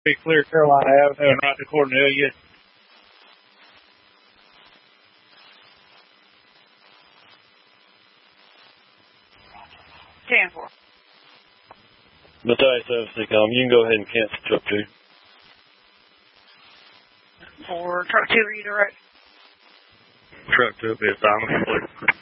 Pretty clear Carolina Avenue and right to Cornelia. 10-4. Battalion 7 COM, you can go ahead and cancel truck 2. For truck 2, are you direct? Truck 2 will be assignment complete.